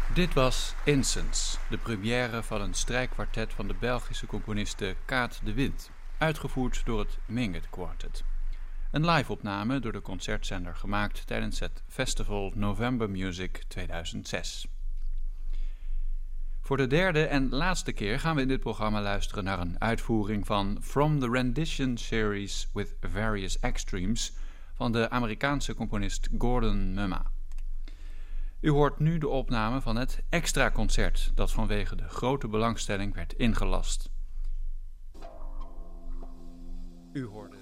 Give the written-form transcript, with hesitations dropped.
Dit was Incense, de première van een strijkkwartet van de Belgische componiste Kaat de Wint, uitgevoerd door het Minget Quartet. Een live-opname door de concertzender gemaakt tijdens het festival November Music 2006. Voor de derde en laatste keer gaan we in dit programma luisteren naar een uitvoering van From the Rendition Series with Various Extremes van de Amerikaanse componist Gordon Mumma. U hoort nu de opname van het extra concert dat vanwege de grote belangstelling werd ingelast. U hoorde